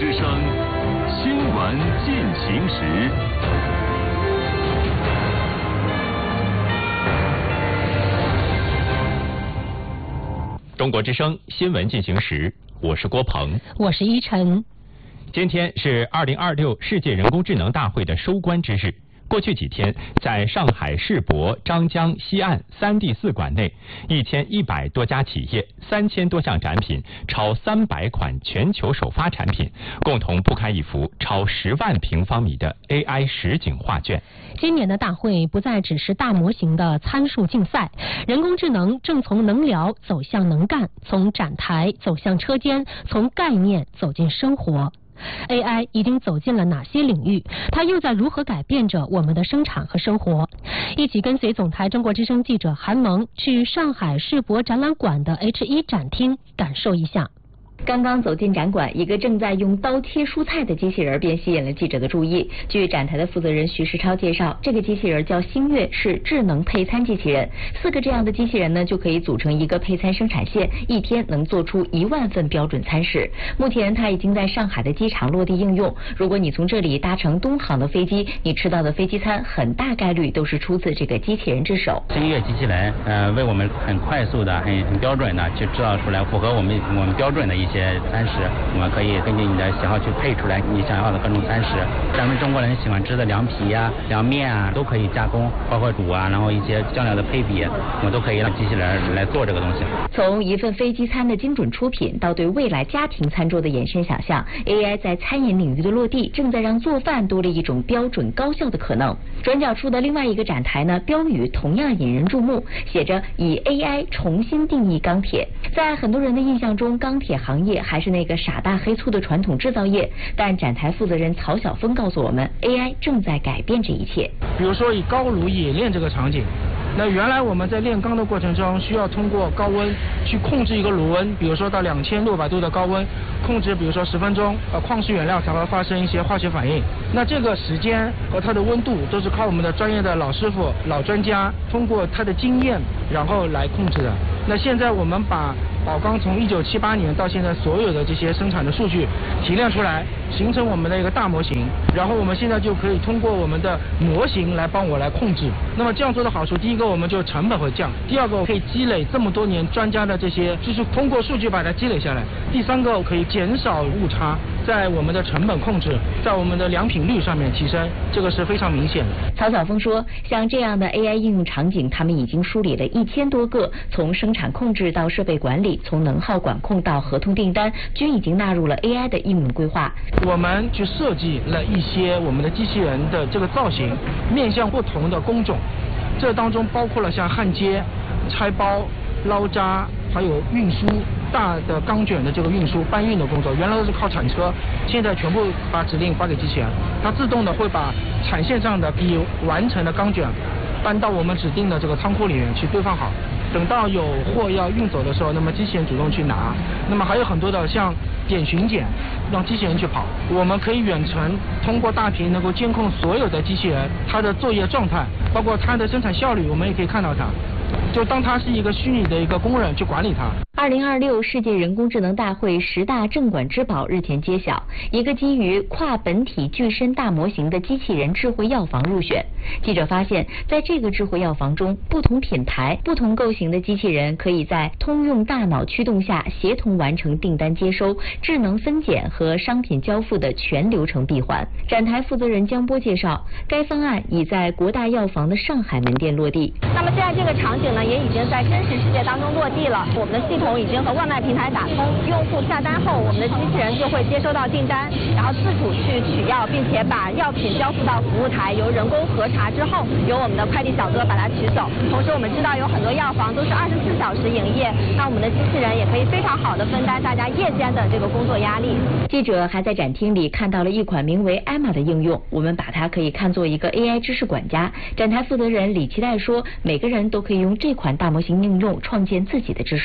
之声新闻进行时。中国之声新闻进行时，我是郭鹏， 我是依晨。 今天是2026世界人工智能大会的收官之日。过去几天，在上海世博、张江、西岸3地4馆内，1100多家企业，3000多项展品，超300款全球首发产品，共同铺开一幅超10万平方米的 AI 实景画卷。 今年的大会不再只是大模型的参数竞赛，人工智能正从能聊走向能干，从展台走向车间，从概念走进生活。AI 已经走进了哪些领域？它又在如何改变着我们的生产和生活？一起跟随总台中国之声记者韩萌去上海世博展览馆的 H1展厅感受一下。 刚刚走进展馆，一个正在用刀切蔬菜的机器人便吸引了记者的注意。据展台的负责人徐世超介绍，这个机器人叫星月，是智能配餐机器人。4个这样的机器人呢，就可以组成一个配餐生产线，一天能做出1万份标准餐食。目前它已经在上海的机场落地应用。如果你从这里搭乘东航的飞机，你吃到的飞机餐很大概率都是出自这个机器人之手。 星月机器人为我们很快速的、很标准的去制造出来符合我们标准的一些餐食，我们可以根据你的喜好去配出来你想要的各种餐食。咱们中国人喜欢吃的凉皮啊、凉面啊，都可以加工，包括煮啊，然后一些酱料的配比，我们都可以让机器人来做这个东西。 从一份飞机餐的精准出品，到对未来家庭餐桌的延伸想象， AI 在餐饮领域的落地，正在让做饭多了一种标准高效的可能。转角处的另外一个展台呢，标语同样引人注目，写着以 AI 重新定义钢铁。在很多人的印象中，钢铁行业还是那个傻大黑粗的传统制造业，但展台负责人曹晓峰告诉我们， AI 正在改变这一切。 比如说以高炉冶炼这个场景，那原来我们在炼钢的过程中需要通过高温去控制一个炉温，比如说到2600度的高温，控制比如说10分钟，矿石原料才会发生一些化学反应。那这个时间和它的温度都是靠我们的专业的老师傅、老专家通过他的经验然后来控制的。那现在我们把宝钢从1978年到现在所有的这些生产的数据提炼出来，形成我们的一个大模型，然后我们现在就可以通过我们的模型来帮我来控制。那么这样做的好处，第一个我们就成本会降，第二个我可以积累这么多年专家的这些，就是通过数据把它积累下来，第三个我可以减少误差，在我们的成本控制，在我们的良品率上面提升，这个是非常明显的。 曹晓峰说，像这样的 AI 应用场景，他们已经梳理了1000多个，从生产控制到设备管理，从能耗管控到合同订单，均已经纳入了 AI 的应用规划。 我们去设计了一些我们的机器人的这个造型，面向不同的工种，这当中包括了像焊接、拆包、捞渣，还有运输大的钢卷的这个运输搬运的工作，原来都是靠铲车，现在全部把指令发给机器人，它自动的会把产线上的已完成的钢卷搬到我们指定的这个仓库里面去堆放好，等到有货要运走的时候，那么机器人主动去拿。那么还有很多的像点巡检，让机器人去跑，我们可以远程通过大屏能够监控所有的机器人它的作业状态，包括它的生产效率，我们也可以看到它，就当它是一个虚拟的一个工人去管理它。 2026世界人工智能大会10大镇馆之宝日前揭晓，一个基于跨本体具身大模型的机器人智慧药房入选。记者发现，在这个智慧药房中，不同品牌、不同构型的机器人可以在通用大脑驱动下协同完成订单接收、智能分拣和商品交付的全流程闭环。展台负责人江波介绍，该方案已在国大药房的上海门店落地。 那么现在这个场景呢，也已经在真实世界当中落地了。我们的系统已经和外卖平台打通，用户下单后，我们的机器人就会接收到订单，然后自主去取药，并且把药品交付到服务台，由人工核查之后，由我们的快递小哥把它取走。同时，我们知道有很多药房都是24小时营业，那我们的机器人也可以非常好的分担大家夜间的这个工作压力。 记者还在展厅里看到了一款名为艾玛的应用，我们把它可以看作一个 AI 知识管家。展台负责人李期待说，每个人都可以用这款大模型应用创建自己的知识库。 我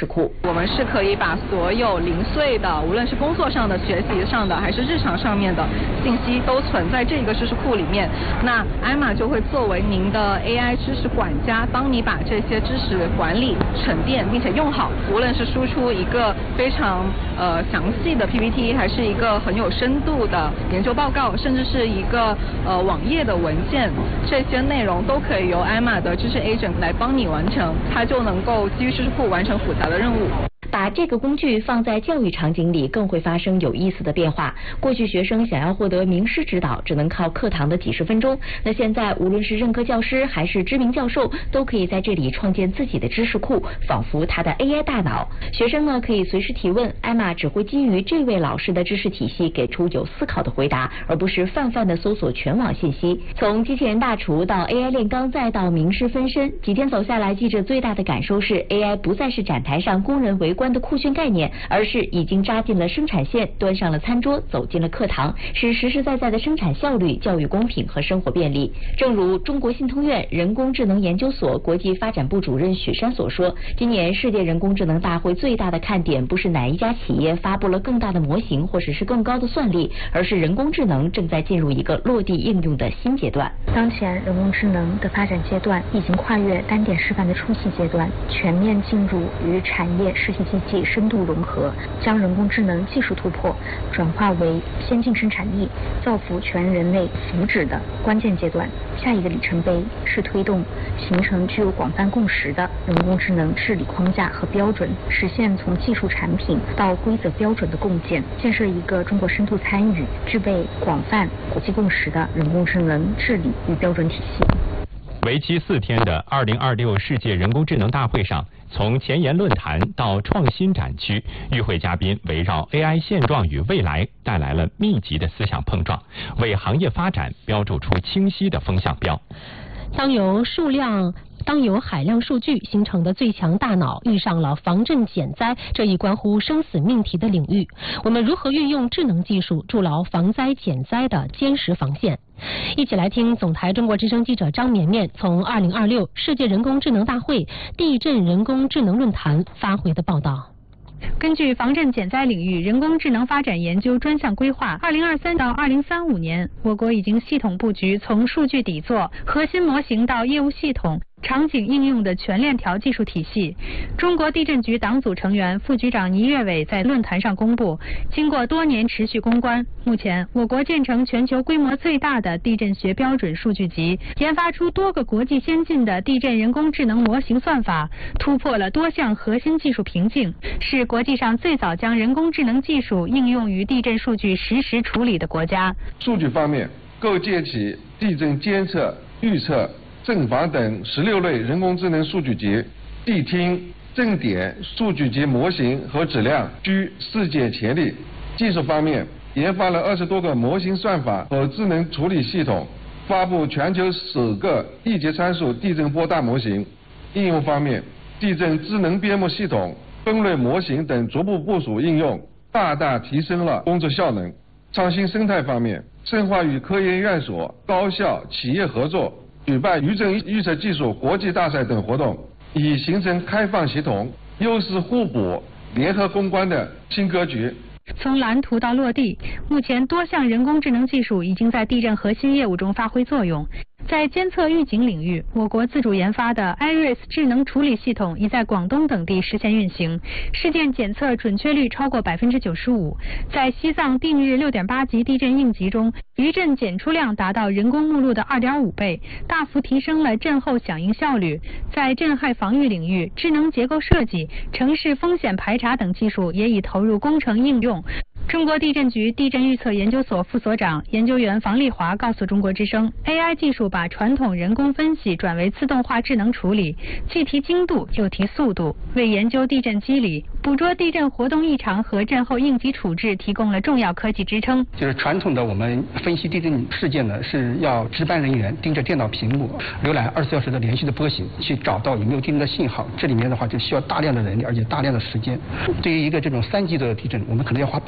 我们是可以把所有零碎的，无论是工作上的、学习上的，还是日常上面的信息，都存在这个知识库里面。那艾玛就会作为您的 AI 知识管家，帮你把这些知识管理、沉淀，并且用好。无论是输出一个非常详细的 PPT， 还是一个很有深度的研究报告，甚至是一个网页的文件，这些内容都可以由艾玛的知识 agent 来帮你完成，它就能够基于知识库完成复杂的任务。 把这个工具放在教育场景里，更会发生有意思的变化。过去学生想要获得名师指导，只能靠课堂的几十分钟。那现在，无论是任课教师还是知名教授，都可以在这里创建自己的知识库，仿佛他的 AI 大脑。学生呢，可以随时提问，艾玛只会基于这位老师的知识体系给出有思考的回答，而不是泛泛的搜索全网信息。从机器人大厨到 AI 炼钢，再到名师分身，几天走下来，记者最大的感受是 AI 不再是展台上工人围观的酷炫概念，而是已经扎进了生产线，端上了餐桌，走进了课堂，是实实在在的生产效率、教育公平和生活便利。正如中国信通院人工智能研究所国际发展部主任许山所说，今年世界人工智能大会最大的看点不是哪一家企业发布了更大的模型或者是更高的算力，而是人工智能正在进入一个落地应用的新阶段。 当前人工智能的发展阶段已经跨越单点示范的初期阶段，全面进入与产业实体经济深度融合，将人工智能技术突破转化为先进生产力、造福全人类福祉的关键阶段。下一个里程碑是推动形成具有广泛共识的人工智能治理框架和标准，实现从技术产品到规则标准的共建，建设一个中国深度参与、具备广泛国际共识的人工智能治理与标准体系。 为期4天的2026世界人工智能大会上，从前沿论坛到创新展区，与会嘉宾围绕 AI 现状与未来带来了密集的思想碰撞，为行业发展标注出清晰的风向标。 当由海量数据形成的最强大脑遇上了防震减灾这一关乎生死命题的领域，我们如何运用智能技术筑牢防灾减灾的坚实防线？一起来听总台中国之声记者张绵绵从2026世界人工智能大会地震人工智能论坛发回的报道。 根据防震减灾领域人工智能发展研究专项规划，2023到2035年，我国已经系统布局从数据底座、核心模型到业务系统、场景应用的全链条技术体系。中国地震局党组成员、副局长倪跃伟在论坛上公布，经过多年持续攻关，目前我国建成全球规模最大的地震学标准数据集，研发出多个国际先进的地震人工智能模型算法，突破了多项核心技术瓶颈，是国际上最早将人工智能技术应用于地震数据实时处理的国家。 数据方面，构建起地震监测、预测、震防等16类人工智能数据集，地听、震点数据集模型和质量居世界前列。技术方面，研发了20多个模型算法和智能处理系统，发布全球首个一级参数地震波大模型。应用方面，地震智能编目系统、分类模型等逐步部署应用，大大提升了工作效能。创新生态方面，深化与科研院所、高校、企业合作，举办余震预测技术国际大赛等活动，以形成开放协同、优势互补、联合攻关的新格局。 从蓝图到落地，目前多项人工智能技术已经在地震核心业务中发挥作用。在监测预警领域，我国自主研发的 IRIS 智能处理系统已在广东等地实现运行，事件检测准确率超过95%。在西藏定日6.8级地震应急中，余震检出量达到人工目录的2.5倍，大幅提升了震后响应效率。在震害防御领域，智能结构设计、城市风险排查等技术也已投入工程应用。中国地震局地震预测研究所副所长、研究员房丽华告诉中国之声 ，AI 技术把传统人工分析转为自动化智能处理，既提精度又提速度，为研究地震机理、捕捉地震活动异常和震后应急处置提供了重要科技支撑。 就是传统的我们分析地震事件呢，是要值班人员盯着电脑屏幕，浏览24小时的连续的波形，去找到有没有地震的信号。这里面的话就需要大量的人力，而且大量的时间。对于一个这种3级的地震，我们可能要花半个小时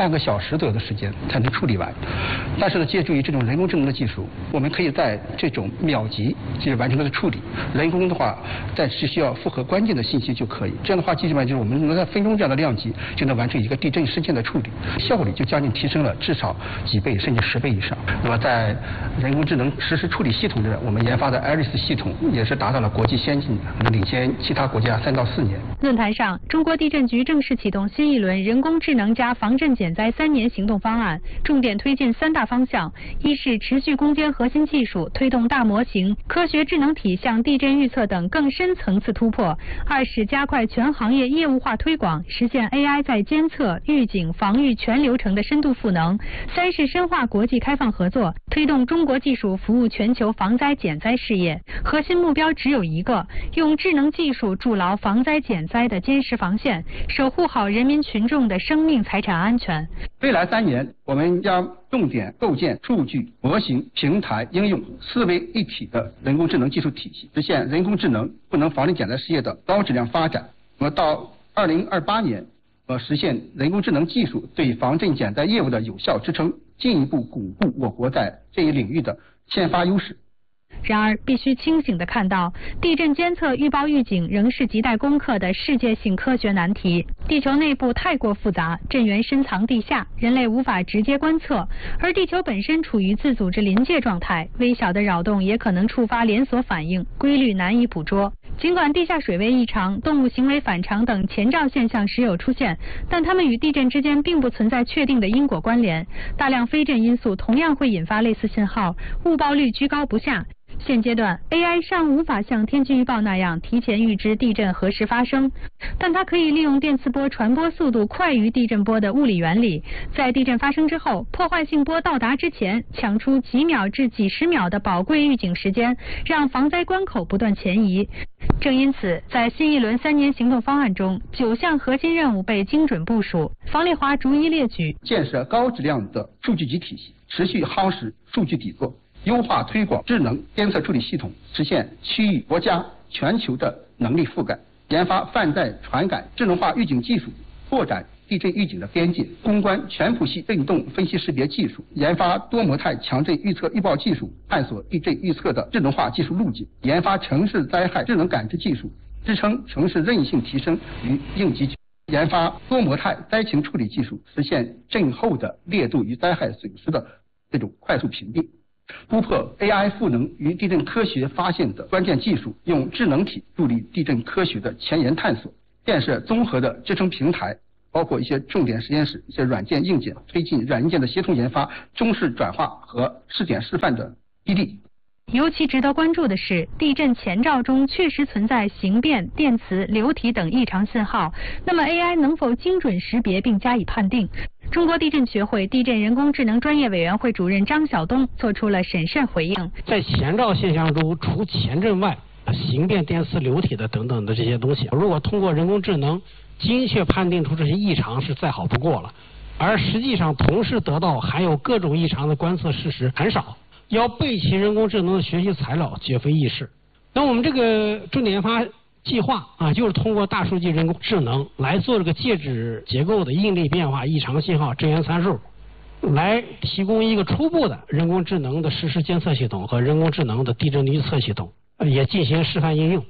时左右的时间才能处理完。但是呢，借助于这种人工智能的技术，我们可以在这种秒级就完成它的处理。人工的话，只需要符合关键的信息就可以。这样的话，基本上就是我们能在分钟这样的量级就能完成一个地震事件的处理，效率就将近提升了至少几倍甚至10倍以上。那么在人工智能实时处理系统的我们研发的 IRIS 系统也是达到了国际先进，领先其他国家3到4年。 论坛上，中国地震局正式启动新一轮人工智能加防震减灾3年行动方案，重点推进3大方向：一是持续攻坚核心技术，推动大模型、科学智能体向地震预测等更深层次突破；二是加快全行业业务化推广，实现 AI 在监测、预警、防御全流程的深度赋能；三是深化国际开放合作，推动中国技术服务全球防灾减灾事业。核心目标只有一个：用智能技术筑牢防灾减灾的坚实防线，守护好人民群众的生命财产安全。 未来3年，我们将重点构建数据、模型、平台、应用4位一体的人工智能技术体系，实现人工智能赋能防震减灾事业的高质量发展。那么到2028年，实现人工智能技术对防震减灾业务的有效支撑，进一步巩固我国在这一领域的先发优势。 然而，必须清醒地看到，地震监测、预报、预警仍是亟待攻克的世界性科学难题。地球内部太过复杂，震源深藏地下，人类无法直接观测；而地球本身处于自组织临界状态，微小的扰动也可能触发连锁反应，规律难以捕捉。尽管地下水位异常、动物行为反常等前兆现象时有出现，但它们与地震之间并不存在确定的因果关联。大量非震因素同样会引发类似信号，误报率居高不下。现阶段 AI 尚无法像天气预报那样提前预知地震何时发生，但它可以利用电磁波传播速度快于地震波的物理原理，在地震发生之后，破坏性波到达之前，抢出几秒至几十秒的宝贵预警时间，让防灾关口不断前移。正因此，在新一轮3年行动方案中，9项核心任务被精准部署。房丽华逐一列举： 建设高质量的数据集体系，持续夯实数据底座，优化推广智能监测处理系统，实现区域、国家、全球的能力覆盖；研发泛在传感智能化预警技术，拓展地震预警的边界；攻关全谱系震动分析识别技术；研发多模态强震预测预报技术，探索地震预测的智能化技术路径；研发城市灾害智能感知技术，支撑城市韧性提升与应急；研发多模态灾情处理技术，实现震后的烈度与灾害损失的这种快速屏蔽；突破 AI 赋能与地震科学发现的关键技术，用智能体助力地震科学的前沿探索；建设综合的支撑平台，包括一些重点实验室、一些软件硬件，推进软硬件的协同研发、中试转化和试点示范的基地。 尤其值得关注的是，地震前兆中确实存在形变、电磁、流体等异常信号，那么 AI 能否精准识别并加以判定？中国地震学会地震人工智能专业委员会主任张晓东做出了审慎回应。 在前兆现象中，除前震外，形变、电磁、流体的等等的这些东西，如果通过人工智能精确判定出这些异常是再好不过了，而实际上同时得到含有各种异常的观测事实很少，要备齐人工智能的学习材料绝非易事。那我们这个重点研发计划就是通过大数据人工智能来做这个介质结构的应力变化、异常信号、震源参数，来提供一个初步的人工智能的实时监测系统和人工智能的地震预测系统，也进行示范应用。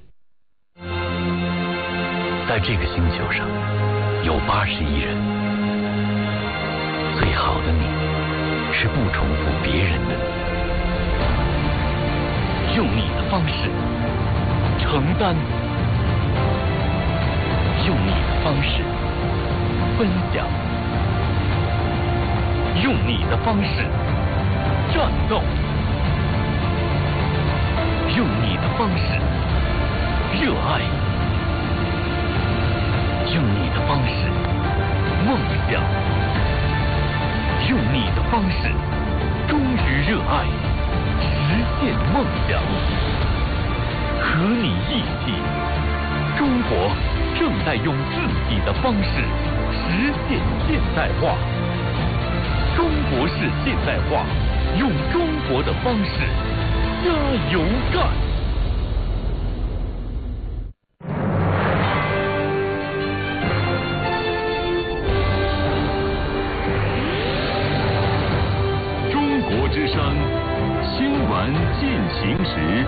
在这个星球上有80亿人，最好的你是不重复别人的你，用你的方式承担，用你的方式分享，用你的方式战斗，用你的方式热爱，用你的方式梦想，用你的方式忠于热爱，实现梦想。和你一起，中国正在用自己的方式实现现代化。中国式现代化，用中国的方式加油干。 传进行时。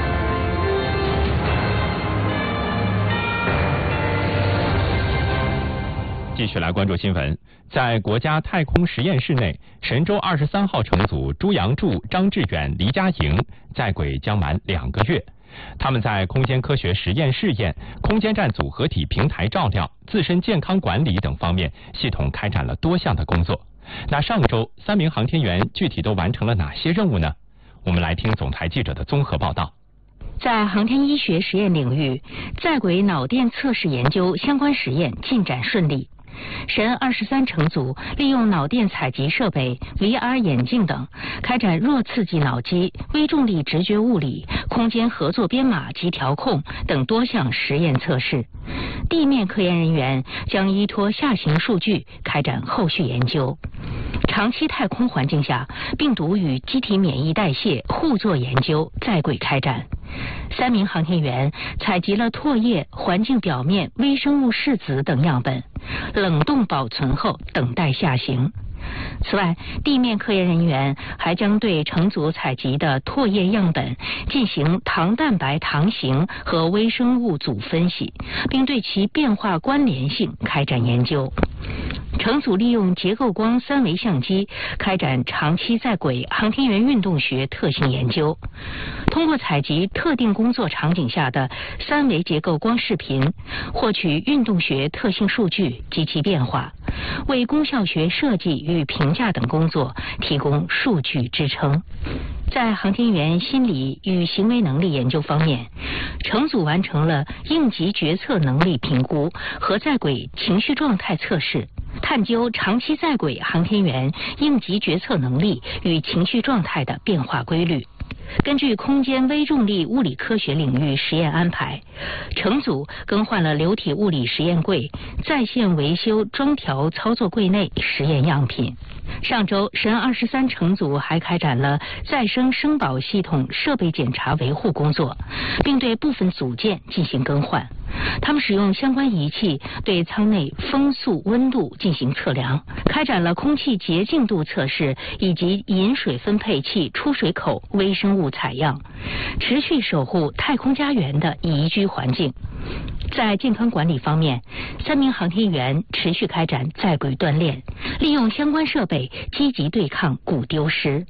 继续来关注新闻，在国家太空实验室内，神舟23号乘组朱杨柱、张志远、黎佳莹在轨将满2个月。他们在空间科学实验试验、空间站组合体平台照料、自身健康管理等方面，系统开展了多项的工作。那上周3名航天员具体都完成了哪些任务呢？我们来听总台记者的综合报道。 在航天医学实验领域，在轨脑电测试研究相关实验进展顺利。神23乘组利用脑电采集设备、VR 眼镜等，开展弱刺激脑机、微重力直觉物理、空间合作编码及调控等多项实验测试。地面科研人员将依托下行数据开展后续研究。长期太空环境下，病毒与机体免疫代谢互作研究在轨开展。3名航天员采集了唾液、环境表面微生物拭子等样本，冷冻保存后等待下行。此外，地面科研人员还将对乘组采集的唾液样本进行糖蛋白糖型和微生物组分析，并对其变化关联性开展研究。乘组利用结构光3维相机开展长期在轨航天员运动学特性研究，通过采集特定工作场景下的3维结构光视频，获取运动学特性数据及其变化，为功效学设计与评价等工作提供数据支撑。在航天员心理与行为能力研究方面，乘组完成了应急决策能力评估和在轨情绪状态测试，探究长期在轨航天员应急决策能力与情绪状态的变化规律。根据空间微重力物理科学领域实验安排，乘组更换了流体物理实验柜、在线维修装调操作柜内实验样品。上周，神23乘组还开展了再生生保系统设备检查维护工作，并对部分组件进行更换。他们使用相关仪器对舱内风速、温度进行测量，开展了空气洁净度测试以及饮水分配器出水口微生物采样，持续守护太空家园的宜居环境。在健康管理方面，3名航天员持续开展在轨锻炼，利用相关设备积极对抗骨丢失。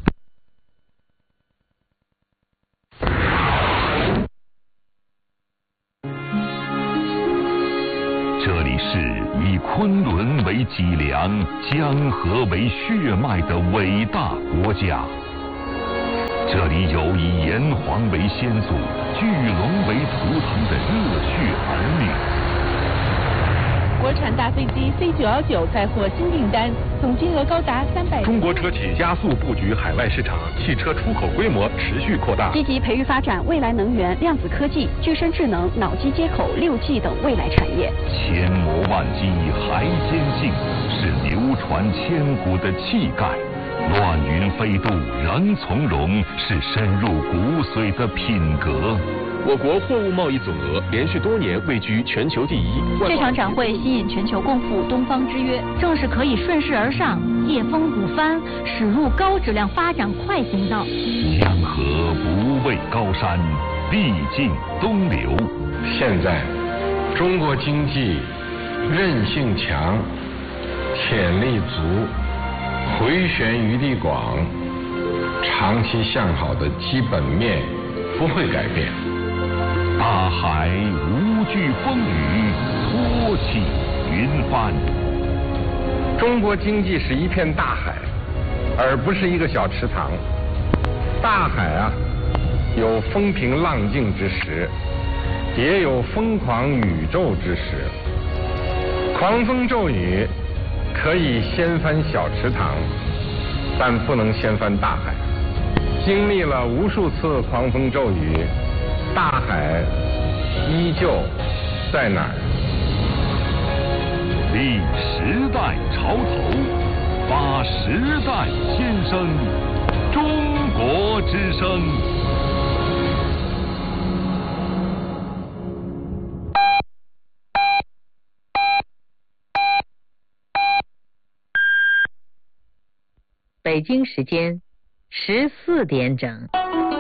这里是以昆仑为脊梁、江河为血脉的伟大国家。这里有以炎黄为先祖、巨龙为图腾的热血儿女。 国产大飞机 C919 再获新订单，总金额高达300。 中国车企加速布局海外市场，汽车出口规模持续扩大。 积极培育发展未来能源、量子科技、具身智能、脑机接口、6G 等未来产业。 千磨万击还坚劲，是流传千古的气概。乱云飞渡仍从容，是深入骨髓的品格。 我国货物贸易总额连续多年位居全球第一。 这场展会吸引全球共赴东方之约，正是可以顺势而上、借风鼓帆，驶入高质量发展快行道。 江河不畏高山，历尽东流。 现在，中国经济韧性强，潜力足，回旋余地广，长期向好的基本面不会改变。 大海无惧风雨，托起云帆。 中国经济是一片大海，而不是一个小池塘。大海啊，有风平浪静之时，也有疯狂宇宙之时。狂风骤雨可以掀翻小池塘，但不能掀翻大海。经历了无数次狂风骤雨，大海依旧在哪儿？ 立时代潮头，发时代先声，中国之声。 北京时间 14点整。